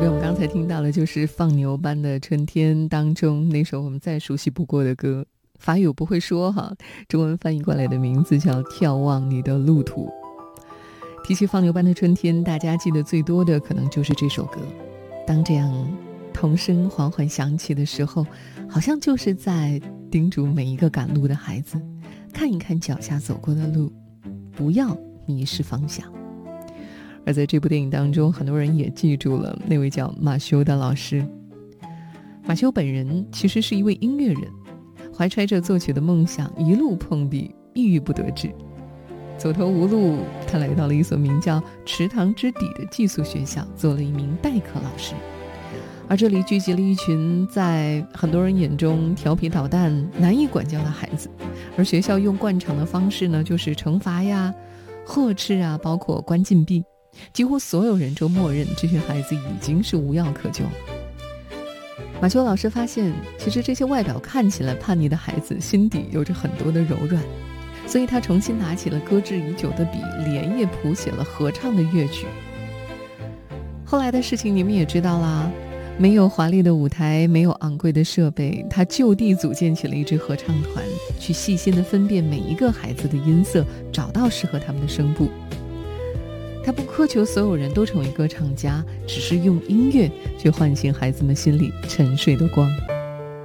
边我们刚才听到的就是放牛班的春天当中那首我们再熟悉不过的歌，法语我不会说哈，中文翻译过来的名字叫眺望你的路途。提起放牛班的春天，大家记得最多的可能就是这首歌。当这样童声缓缓响起的时候，好像就是在叮嘱每一个赶路的孩子，看一看脚下走过的路，不要迷失方向。而在这部电影当中，很多人也记住了那位叫马修的老师。马修本人其实是一位音乐人，怀揣着作曲的梦想，一路碰壁，郁郁不得志。走投无路，他来到了一所名叫池塘之底的寄宿学校，做了一名代课老师。而这里聚集了一群在很多人眼中调皮捣蛋、难以管教的孩子，而学校用惯常的方式呢，就是惩罚呀、呵斥啊，包括关禁闭。几乎所有人都默认这群孩子已经是无药可救。马修老师发现，其实这些外表看起来叛逆的孩子心底有着很多的柔软，所以他重新拿起了搁置已久的笔，连夜谱写了合唱的乐曲。后来的事情你们也知道啦，没有华丽的舞台，没有昂贵的设备，他就地组建起了一支合唱团，去细心地分辨每一个孩子的音色，找到适合他们的声部。他不苛求所有人都成为歌唱家，只是用音乐去唤醒孩子们心里沉睡的光。